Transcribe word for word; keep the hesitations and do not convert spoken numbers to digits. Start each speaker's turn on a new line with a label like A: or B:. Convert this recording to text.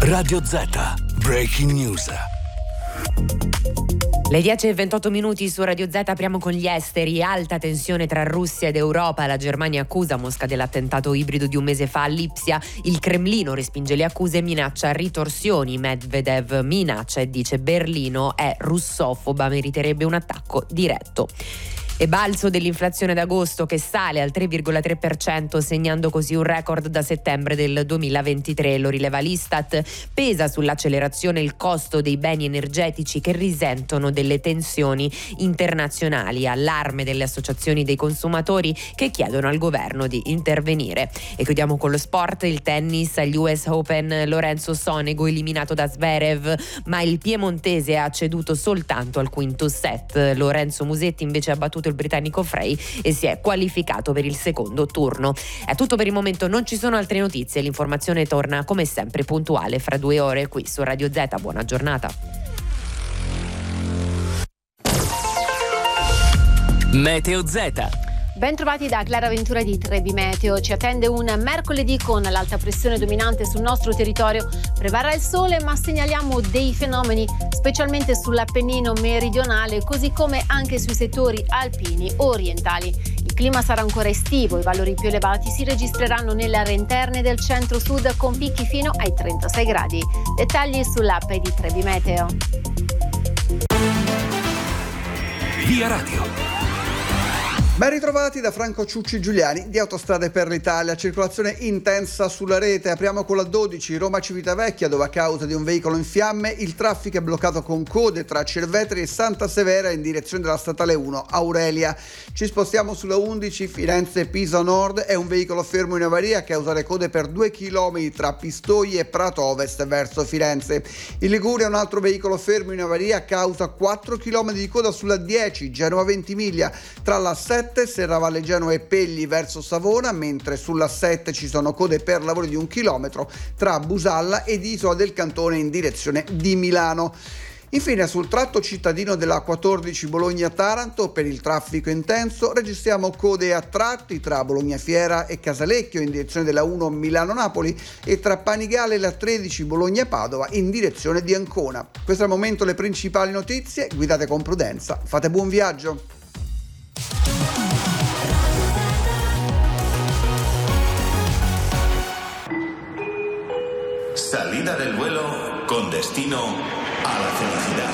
A: Radio Z, Breaking News.
B: Le dieci e ventotto minuti su Radio Z, apriamo con gli esteri. Alta tensione tra Russia ed Europa. La Germania accusa Mosca dell'attentato ibrido di un mese fa a Lipsia. Il Cremlino respinge le accuse e minaccia ritorsioni. Medvedev minaccia e dice Berlino è russofoba, meriterebbe un attacco diretto. E balzo dell'inflazione d'agosto che sale al tre virgola tre per cento, segnando così un record da settembre del duemilaventitré. Lo rileva l'Istat. Pesa sull'accelerazione il costo dei beni energetici che risentono delle tensioni internazionali. Allarme delle associazioni dei consumatori che chiedono al governo di intervenire. E chiudiamo con lo sport. Il tennis agli U S Open. Lorenzo Sonego eliminato da Zverev, ma il piemontese ha ceduto soltanto al quinto set. Lorenzo Musetti invece ha battuto il britannico Frey e si è qualificato per il secondo turno. È tutto per il momento, non ci sono altre notizie. L'informazione torna come sempre puntuale fra due ore qui su Radio Z. Buona giornata.
A: Meteo Z.
C: Ben trovati da Clara Ventura di Trebi Meteo. Ci attende un mercoledì con l'alta pressione dominante sul nostro territorio. Prevarrà il sole, ma segnaliamo dei fenomeni, specialmente sull'Appennino meridionale, così come anche sui settori alpini orientali. Il clima sarà ancora estivo, i valori più elevati si registreranno nelle aree interne del centro-sud con picchi fino ai trentasei gradi. Dettagli sull'app di Trebi Meteo.
A: Via Radio.
D: Ben ritrovati da Franco Ciucci Giuliani di Autostrade per l'Italia. Circolazione intensa sulla rete. Apriamo con la dodici Roma-Civitavecchia, dove a causa di un veicolo in fiamme il traffico è bloccato con code tra Cervetri e Santa Severa in direzione della statale uno Aurelia. Ci spostiamo sulla undici Firenze-Pisa Nord. È un veicolo fermo in avaria a causa le code per due chilometri tra Pistoia e Prato Ovest verso Firenze. In Liguria un altro veicolo fermo in avaria a causa quattro chilometri di coda sulla dieci Genova-Ventimiglia tra la sette Serravalle Genova e Pegli verso Savona, mentre sulla sette ci sono code per lavori di un chilometro tra Busalla ed Isola del Cantone in direzione di Milano. Infine sul tratto cittadino della quattordici Bologna-Taranto per il traffico intenso registriamo code a tratti tra Bologna Fiera e Casalecchio in direzione della uno Milano-Napoli e tra Panigale e la tredici Bologna-Padova in direzione di Ancona. Questo è al momento le principali notizie, guidate con prudenza, fate buon viaggio.
E: Salida del vuelo con destino a la felicidad.